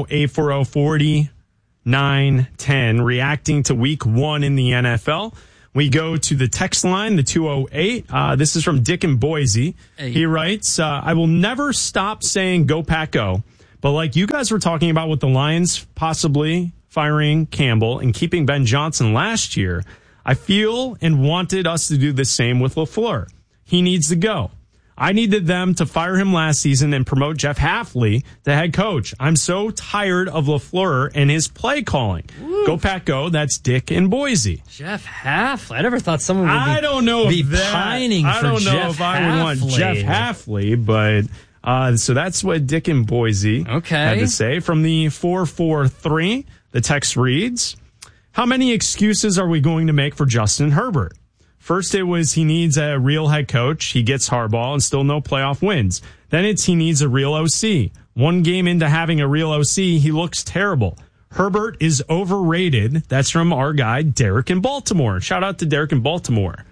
310-840-4910, reacting to week 1 in the NFL. We go to the text line, the 208. This is from Dick in Boise. Hey. He writes, I will never stop saying go Pack Go. But like you guys were talking about with the Lions possibly firing Campbell and keeping Ben Johnson last year, I feel and wanted us to do the same with LaFleur. He needs to go. I needed them to fire him last season and promote Jeff Hafley to head coach. I'm so tired of LaFleur and his play calling. Woo. Go Pack Go. That's Dick in Boise. Jeff Hafley. I never thought someone would I don't know be if that, pining I for don't know Jeff if I would want Jeff Hafley, but so that's what Dick in Boise had to say. From the 443, the text reads, how many excuses are we going to make for Justin Herbert? First, it was he needs a real head coach. He gets Harbaugh and still no playoff wins. Then it's he needs a real OC. One game into having a real OC, he looks terrible. Herbert is overrated. That's from our guy, Derek in Baltimore. Shout out to Derek in Baltimore.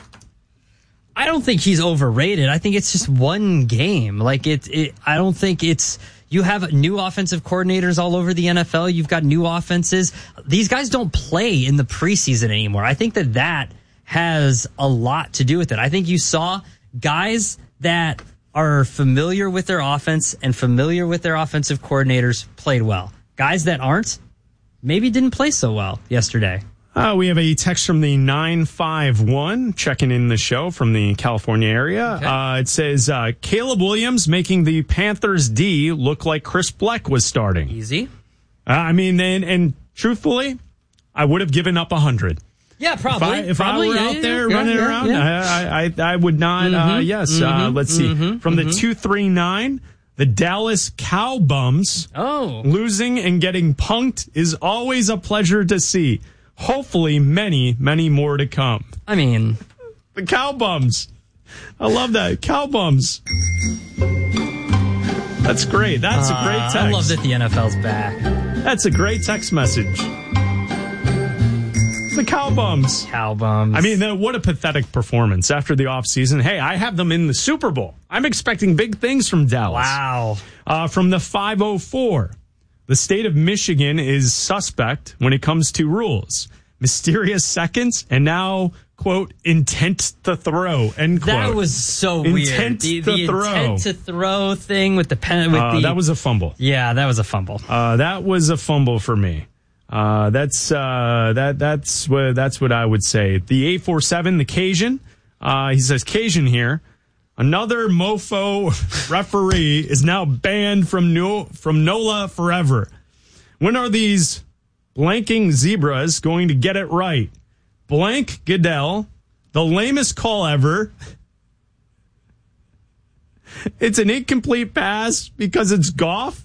I don't think he's overrated. I think it's just one game. Like I don't think it's. You have new offensive coordinators all over the NFL. You've got new offenses. These guys don't play in the preseason anymore. I think that has a lot to do with it. I think you saw guys that are familiar with their offense and familiar with their offensive coordinators played well. Guys that aren't maybe didn't play so well yesterday. We have a text from the 951 checking in the show from the California area. Okay. It says, Caleb Williams making the Panthers D look like Chris Bleck was starting. Easy. I mean, and truthfully, I would have given up 100. Yeah, probably. If I were out there running around, I would not. Let's see. From the 239, the Dallas Cowbums losing and getting punked is always a pleasure to see. Hopefully, many, many more to come. I mean, the Cowbums. I love that. Cowbums. That's great. That's a great text. I love that the NFL's back. That's a great text message. The Cowbums. Cowbums. I mean, what a pathetic performance after the offseason. Hey, I have them in the Super Bowl. I'm expecting big things from Dallas. Wow. From the 504, the state of Michigan is suspect when it comes to rules. Mysterious seconds and now, quote, intent to throw, end quote. That was so weird. Intent to throw. Intent to throw thing with the pen. That was a fumble. Yeah, that was a fumble. That was a fumble for me. That's what I would say. The 847, the Cajun. He says Cajun here. Another mofo referee is now banned from NOLA forever. When are these blanking zebras going to get it right? Blank Goodell, the lamest call ever. It's an incomplete pass because it's Goff.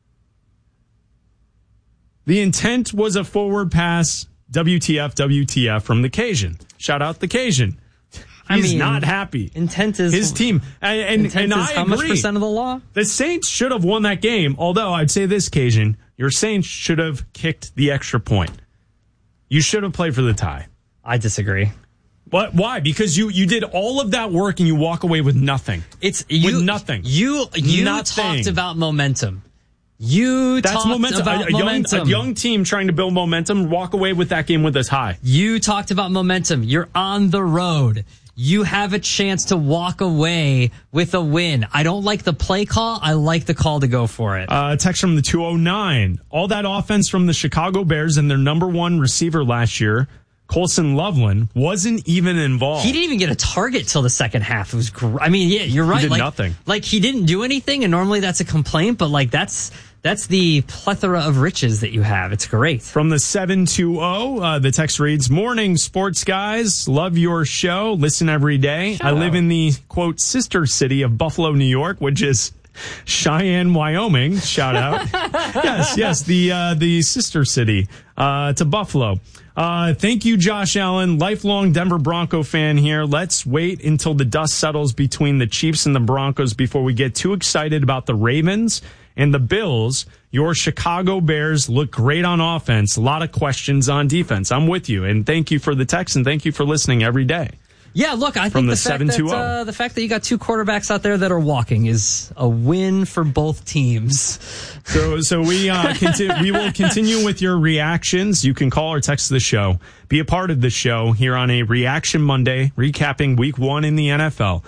The intent was a forward pass. WTF from the Cajun. Shout out the Cajun. He's not happy. Intent is his team. And I how agree. Much percent of the law? The Saints should have won that game. Although I'd say this, Cajun, your Saints should have kicked the extra point. You should have played for the tie. I disagree. But why? Because you did all of that work and you walk away with nothing. With nothing. You talked about momentum. That's momentum. About momentum. A young team trying to build momentum, walk away with that game with us high. You talked about momentum. You're on the road. You have a chance to walk away with a win. I don't like the play call. I like the call to go for it. Text from the 209. All that offense from the Chicago Bears and their number one receiver last year, Colson Loveland, wasn't even involved. He didn't even get a target till the second half. It was great. I mean, yeah, you're right. He did nothing. Like, he didn't do anything, and normally that's a complaint, but like that's the plethora of riches that you have. It's great. From the 720, the text reads, Morning, sports guys. Love your show. Listen every day. I live in the, quote, sister city of Buffalo, New York, which is Cheyenne, Wyoming. Shout out. yes, the sister city to Buffalo. Thank you, Josh Allen. Lifelong Denver Bronco fan here. Let's wait until the dust settles between the Chiefs and the Broncos before we get too excited about the Ravens And the Bills, your Chicago Bears, look great on offense. A lot of questions on defense. I'm with you. And thank you for the text, and thank you for listening every day. Yeah, look, I think the fact that you got two quarterbacks out there that are walking is a win for both teams. So we will continue with your reactions. You can call or text the show. Be a part of the show here on a Reaction Monday, recapping Week 1 in the NFL.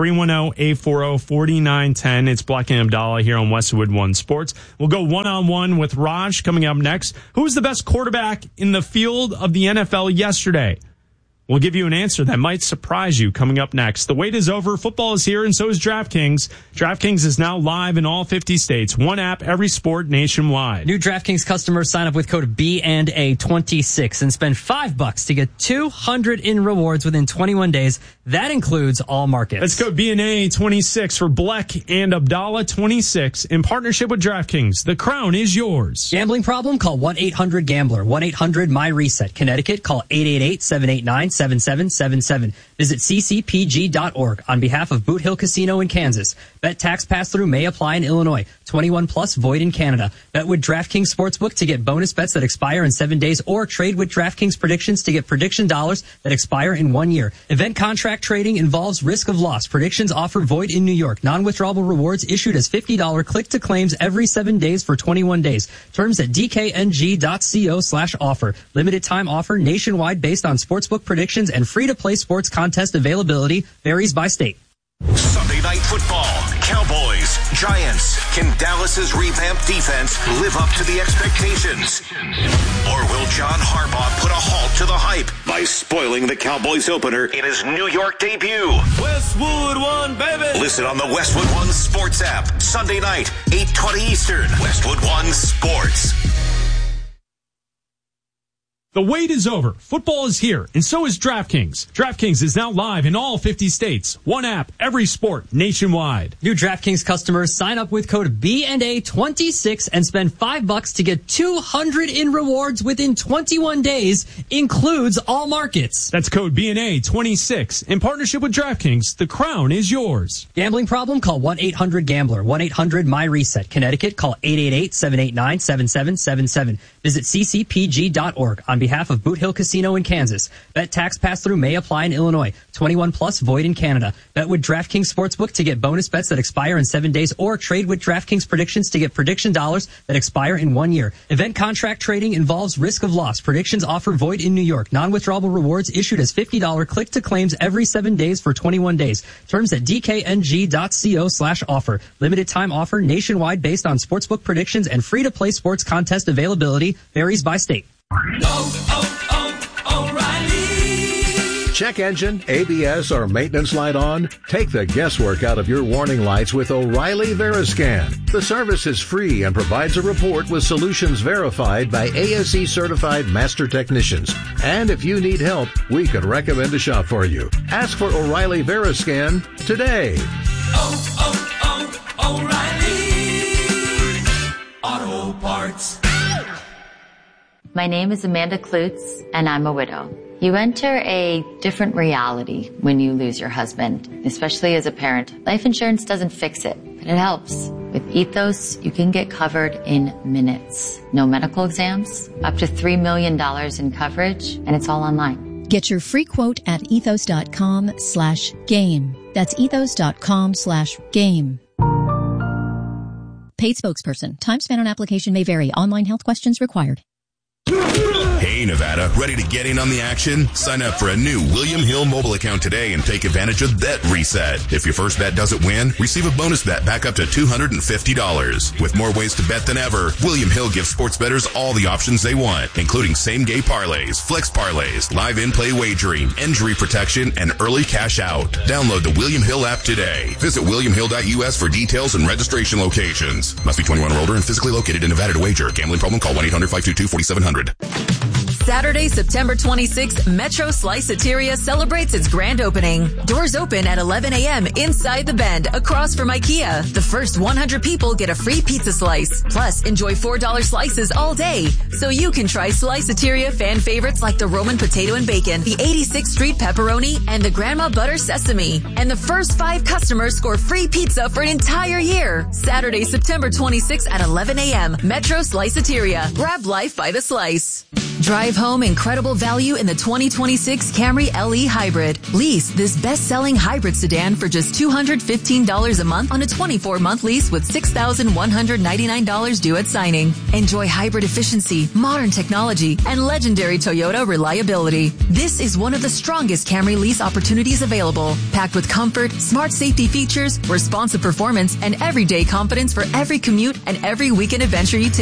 310-840-4910. It's Black and Abdallah here on Westwood One Sports. We'll go one-on-one with Raj coming up next. Who was the best quarterback in the field of the NFL yesterday? We'll give you an answer that might surprise you coming up next. The wait is over. Football is here, and so is DraftKings. DraftKings is now live in all 50 states. One app, every sport nationwide. New DraftKings customers sign up with code B&A26 and spend $5 to get $200 in rewards within 21 days. That includes all markets. Let's go B&A26 for Bleck and Abdallah 26 in partnership with DraftKings. The crown is yours. Gambling problem? Call 1-800-GAMBLER. 1-800-MY-RESET. Connecticut, call 888-789-7777. Visit ccpg.org on behalf of Boot Hill Casino in Kansas. Bet tax pass-through may apply in Illinois. 21 plus void in Canada. Bet with DraftKings Sportsbook to get bonus bets that expire in 7 days, or trade with DraftKings Predictions to get prediction dollars that expire in 1 year. Event contract trading involves risk of loss. Predictions offer void in New York. Non-withdrawable rewards issued as $50 click-to-claims every 7 days for 21 days. Terms at dkng.co/offer. Limited time offer nationwide based on sportsbook predictions, and free-to-play sports contest availability varies by state. Sunday Night Football, Cowboys, Giants. Can Dallas's revamped defense live up to the expectations? Or will John Harbaugh put a halt to the hype by spoiling the Cowboys opener in his New York debut? Westwood One, baby! Listen on the Westwood One Sports app. Sunday night, 8:20 Eastern. Westwood One Sports. The wait is over. Football is here, and so is DraftKings. DraftKings is now live in all 50 states. One app, every sport, nationwide. New DraftKings customers sign up with code B&A26 and spend $5 to get $200 in rewards within 21 days. Includes all markets. That's code B&A26 in partnership with DraftKings. The crown is yours. Gambling problem? Call 1-800-GAMBLER. 1-800-MY-RESET. Connecticut, call 888-789-7777. Visit ccpg.org on behalf of Boot Hill Casino in Kansas. Bet tax pass-through may apply in Illinois. 21 plus void in Canada. Bet with DraftKings Sportsbook to get bonus bets that expire in 7 days, or trade with DraftKings Predictions to get prediction dollars that expire in 1 year. Event contract trading involves risk of loss. Predictions offer void in New York. Non-withdrawable rewards issued as $50 click-to-claims every 7 days for 21 days. Terms at dkng.co/offer. Limited time offer nationwide based on sportsbook predictions, and free-to-play sports contest availability varies by state. O'Reilly. Check engine, ABS, or maintenance light on? Take the guesswork out of your warning lights with O'Reilly Veriscan. The service is free and provides a report with solutions verified by ASE certified master technicians. And if you need help, we can recommend a shop for you. Ask for O'Reilly Veriscan today. O'Reilly Auto Parts. My name is Amanda Klutz, and I'm a widow. You enter a different reality when you lose your husband, especially as a parent. Life insurance doesn't fix it, but it helps. With Ethos, you can get covered in minutes. No medical exams, up to $3 million in coverage, and it's all online. Get your free quote at ethos.com/game. That's ethos.com/game. Paid spokesperson. Time spent on application may vary. Online health questions required. Hey, Nevada, ready to get in on the action? Sign up for a new William Hill mobile account today and take advantage of Bet Reset. If your first bet doesn't win, receive a bonus bet back up to $250. With more ways to bet than ever, William Hill gives sports bettors all the options they want, including same-game parlays, flex parlays, live in-play wagering, injury protection, and early cash out. Download the William Hill app today. Visit williamhill.us for details and registration locations. Must be 21 or older and physically located in Nevada to wager. Gambling problem? Call 1-800-522-4700. Saturday, September 26th, Metro Sliceateria celebrates its grand opening. Doors open at 11 a.m. inside the Bend, across from IKEA. The first 100 people get a free pizza slice. Plus, enjoy $4 slices all day. So you can try Sliceateria fan favorites like the Roman potato and bacon, the 86th Street pepperoni, and the Grandma Butter sesame. And the first 5 customers score free pizza for an entire year. Saturday, September 26th at 11 a.m. Metro Sliceateria. Grab life by the slice. Drive home incredible value in the 2026 Camry LE Hybrid. Lease this best-selling hybrid sedan for just $215 a month on a 24-month lease with $6,199 due at signing. Enjoy hybrid efficiency, modern technology, and legendary Toyota reliability. This is one of the strongest Camry lease opportunities available, packed with comfort, smart safety features, responsive performance, and everyday confidence for every commute and every weekend adventure you take.